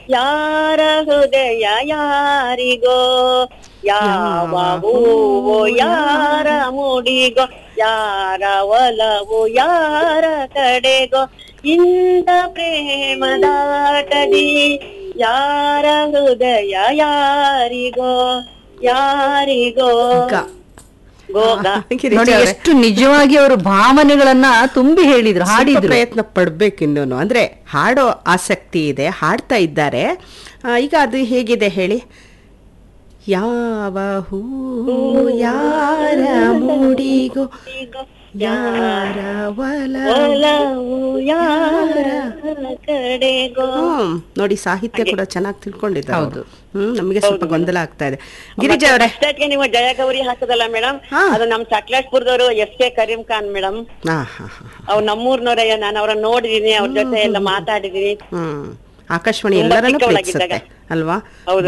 ಯಾರ ಹೃದಯ ಯಾರಿಗೋ, ಯಾವ ಹೂವು ಯಾರ ಮುಡಿಗೋ, ಯಾರ ಒಲವು ಯಾರ ಕಡೆಗೋ, ಇಂಥ ಪ್ರೇಮದಾಟದಿ ಯಾರ ಹೃದಯ ಯಾರಿಗೋ, ಯಾರಿಗೋ ಗೋಗ. ನೋಡಿ ಎಷ್ಟು ನಿಜವಾಗಿ ಅವರು ಭಾವನೆಗಳನ್ನ ತುಂಬಿ ಹೇಳಿದ್ರು, ಹಾಡಿದ್ರು. ಪ್ರಯತ್ನ ಪಡ್ಬೇಕು ಇನ್ನೂನು, ಅಂದ್ರೆ ಹಾಡೋ ಆಸಕ್ತಿ ಇದೆ, ಹಾಡ್ತಾ ಇದ್ದಾರೆ. ಈಗ ಅದು ಹೇಗಿದೆ ಹೇಳಿ? ಯಾವ ಹೂ ಯಾರ ಮೂಡಿಗೋ, ಯಾರ ಒಲವು ಯಾರ ಕಡೆಗೋ. ನೋಡಿ ಸಾಹಿತ್ಯ ಕೂಡ ಚೆನ್ನಾಗಿ ತಿಳ್ಕೊಂಡಿದ್ದಾರೆ. ಹೌದು. ನಮಗೆ ಸ್ವಲ್ಪ ಗೊಂದಲ ಆಗ್ತಾ ಇದೆ. ಗಿರಿಜಾ ಅವರೇ, ನೀವು ಜಯಗೌರಿ ಹಾಕದಲ್ಲ ಮೇಡಮ್, ಅದು ನಮ್ ಸಕಲೇಶ್ಪುರದವರು ಎಸ್.ಕೆ. ಕರೀಂ ಖಾನ್ ಮೇಡಮ್. ಅವ್ರು ನಮ್ಮೂರ್ನವ್ರಯ್ಯ, ನಾನು ಅವ್ರನ್ನ ನೋಡಿದೀನಿ, ಅವ್ರ ಜೊತೆ ಎಲ್ಲ ಮಾತಾಡಿದೀನಿ. ಆಕಾಶವಾಣಿ ಎಲ್ಲರನ್ನೂ ಪ್ರೀತಿಸುತ್ತೆ ಅಲ್ವಾ?